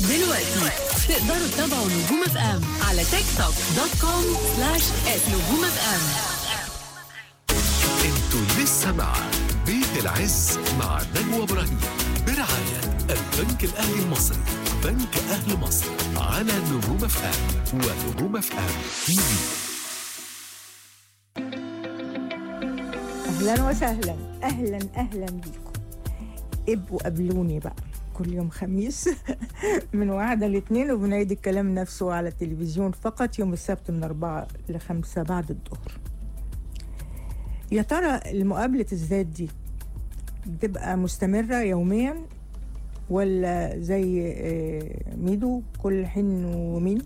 دلوقتي تقدروا تتابعوا نجوم اف ام على تيك توك .com/نجوم اف ام. انتوا لسه مع بيت العز مع نجوى ابراهيم برعاية البنك الاهلي المصري. بنك اهل مصر على نجوم اف ام ونجوم اف ام تي في. اهلا وسهلا، اهلا بيكم. ابقوا قابلوني بقى كل يوم خميس من 1 ل2، وبنعيد الكلام نفسه على التلفزيون فقط يوم السبت من 4 ل5 بعد الظهر. يا ترى المقابلة الذات دي بتبقى مستمرة يوميا ولا زي ميدو كل حين ومين؟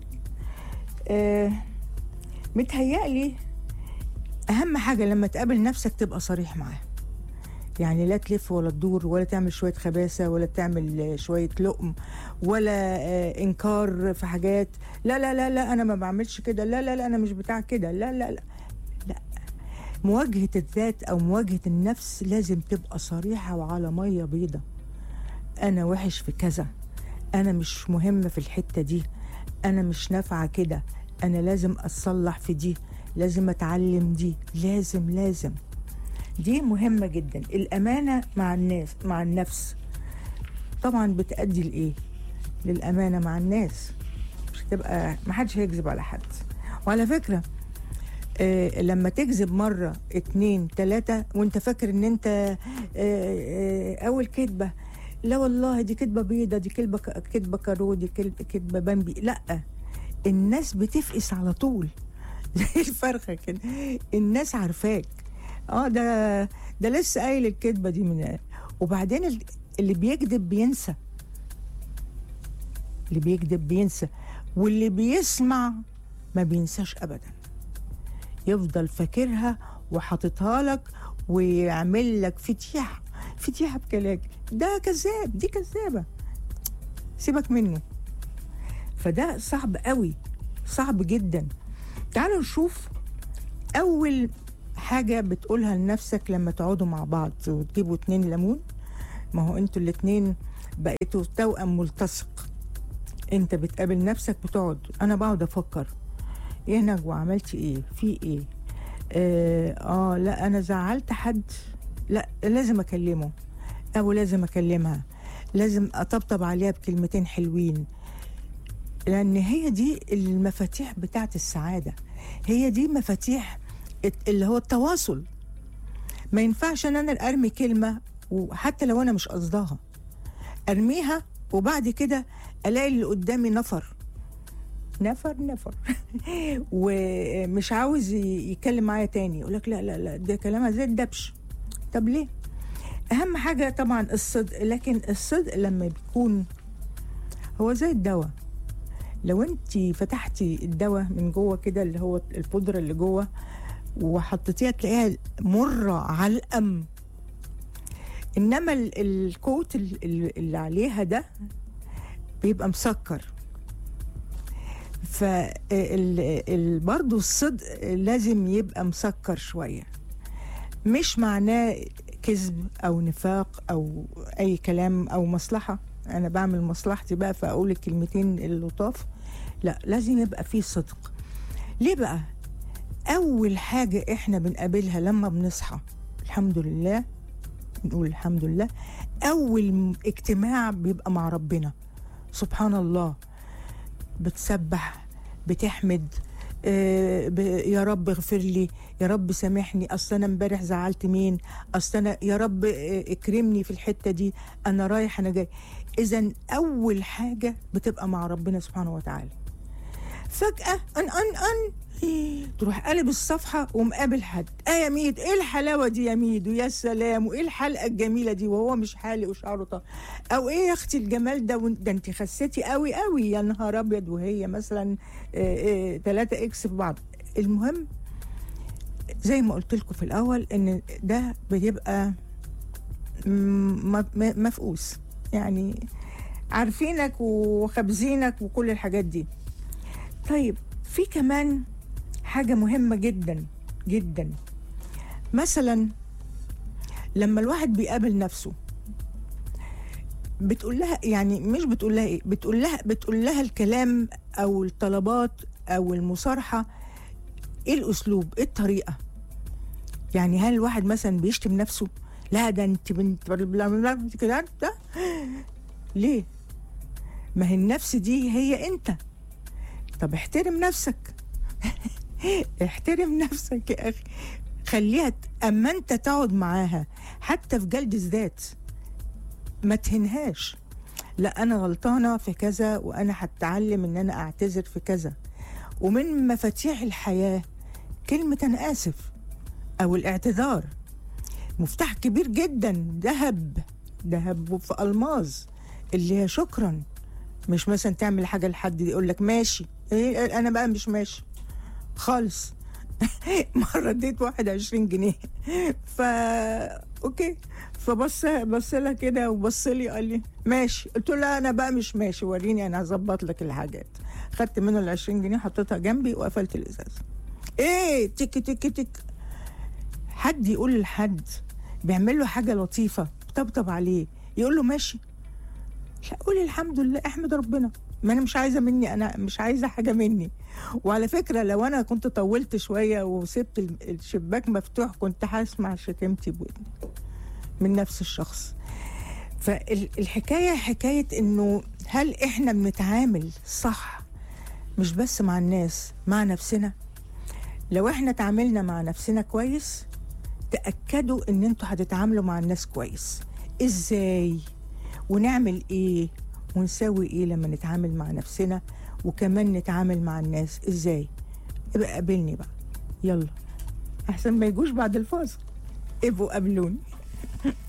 متهيألي أهم حاجة لما تقابل نفسك تبقى صريح معاها، يعني لا تلف ولا تدور ولا تعمل شوية خباثة ولا تعمل شوية لقم ولا إنكار في حاجات. لا لا لا لا أنا ما بعملش كده، لا لا لا أنا مش بتاع كده، لا لا لا لا. مواجهة الذات أو مواجهة النفس لازم تبقى صريحة وعلى مية بيضة. أنا وحش في كذا، أنا مش مهم في الحتة دي، أنا مش نافعة كده، أنا لازم أتصلح في دي، لازم أتعلم دي، لازم دي مهمة جدا. الأمانة مع الناس مع النفس طبعا بتأدي لإيه؟ للأمانة مع الناس، مش تبقى محدش هيكذب على حد. وعلى فكرة لما تكذب مرة 2 3 وانت فاكر ان انت اول كذبة، لا والله دي كذبة بيضة، دي كذبة كارو، دي كذبة بامبي. لا، الناس بتفقس على طول زي الفرخة كده، الناس عارفاك. ده لسه قايل الكذبة دي من. وبعدين اللي بيكذب بينسى، واللي بيسمع ما بينساش ابدا، يفضل فاكرها وحاططها لك ويعمل لك فتيحة بكلاك. ده كذاب، دي كذابة، سيبك منه. فده صعب قوي، صعب جدا. تعالوا نشوف أول حاجة بتقولها لنفسك لما تقعدوا مع بعض وتجيبوا 2 ليمون. ما هو انتوا الاتنين بقيتوا توأم ملتصق. انت بتقابل نفسك بتقعد، انا بقعد افكر ايه نجوى عملتي ايه في ايه، لا انا زعلت حد، لا لازم اكلمه او لازم اكلمها، لازم اطبطب عليها بكلمتين حلوين، لان هي دي المفاتيح بتاعت السعادة، هي دي مفاتيح اللي هو التواصل. ما ينفعش ان انا ارمي كلمة وحتى لو انا مش قصدها ارميها وبعد كده الاقي اللي قدامي نفر ومش عاوز يتكلم معايا تاني، يقولك لا لا لا ده كلامها زي الدبش. طب ليه؟ اهم حاجة طبعا الصدق، لكن الصدق لما بيكون هو زي الدواء. لو انت فتحتي الدواء من جوه كده اللي هو البودرة اللي جوه وحطيتيها تلاقيها مرة علقم، انما الكوت اللي عليها ده بيبقى مسكر. برضو الصدق لازم يبقى مسكر شوية، مش معناه كذب او نفاق او اي كلام او مصلحة. انا بعمل مصلحتي بقى فاقول الكلمتين اللطاف، لا لازم يبقى فيه صدق. ليه بقى؟ اول حاجة احنا بنقابلها لما بنصحى الحمد لله، نقول الحمد لله. اول اجتماع بيبقى مع ربنا، سبحان الله، بتسبح بتحمد، يا رب اغفر لي، يا رب سامحني، اصل انا امبارح زعلت مين، اصل انا يا رب اكرمني في الحتة دي، انا رايح انا جاي. اذا اول حاجة بتبقى مع ربنا سبحانه وتعالى. فجأة تروح قلب الصفحة ومقابل حد، يا ميد ايه الحلاوة دي يا ميد، ويا سلام وايه الحلقة الجميلة دي، وهو مش حالق وشعره طالع، او ايه يا اختي الجمال ده انت خسيتي قوي قوي يا نهار ابيض، وهي مثلا 3 اكس في بعض. المهم زي ما قلت لكم في الاول ان ده بيبقى مفقوس، يعني عارفينك وخبزينك وكل الحاجات دي. طيب في كمان حاجة مهمة جدا جدا، مثلا لما الواحد بيقابل نفسه بتقول لها يعني مش بتقول لها ايه، بتقول لها الكلام او الطلبات او المصارحه. ايه الاسلوب، ايه الطريقه؟ يعني هل الواحد مثلا بيشتم نفسه؟ لا ده انت بنت كده ده ليه؟ ما هي النفس دي هي انت. طب احترم نفسك. احترم نفسك يا اخي، خليها اما انت تقعد معاها حتى في جلد الذات ما تهنهاش. لا انا غلطانه في كذا وانا هتعلم ان انا اعتذر في كذا. ومن مفاتيح الحياه كلمه انا اسف او الاعتذار، مفتاح كبير جدا. ذهب في الماظ اللي هي شكرا. مش مثلا تعمل حاجه لحد يقول لك ماشي، ايه انا بقى مش ماشي خالص. مرة اديت 21 جنيه اوكي، بص لها كده وبص لي قال لي ماشي. قلت له لا انا بقى مش ماشي، وريني انا هظبط لك الحاجات. خدت منه ال 20 جنيه حطيتها جنبي وقفلت الازاز. ايه تك تك تك. حد يقول لحد بيعمل له حاجه لطيفه طبطب عليه يقول له ماشي؟ لا قولي الحمد لله، احمد ربنا. ما انا مش عايزه مني، انا مش عايزه حاجه مني. وعلى فكره لو انا كنت طولت شويه وسبت الشباك مفتوح كنت هسمع شتمتي بودني من نفس الشخص. فالحكايه حكايه انه هل احنا بنتعامل صح مش بس مع الناس، مع نفسنا؟ لو احنا تعاملنا مع نفسنا كويس تأكدوا ان انتوا هتتعاملوا مع الناس كويس. ازاي ونعمل ايه ونسوي ايه لما نتعامل مع نفسنا وكمان نتعامل مع الناس ازاي؟ ابقى قابلني بقى، يلا احسن ما يجوش بعد الفاصل، ابقوا قابلوني.